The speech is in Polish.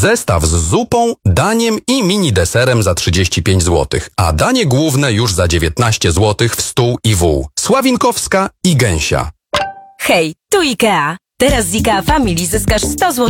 Zestaw z zupą, daniem i mini deserem za 35 zł, a danie główne już za 19 zł w stół i wół. Sławinkowska i Gęsia. Hej, tu IKEA. Teraz z IKEA Family zyskasz 100 zł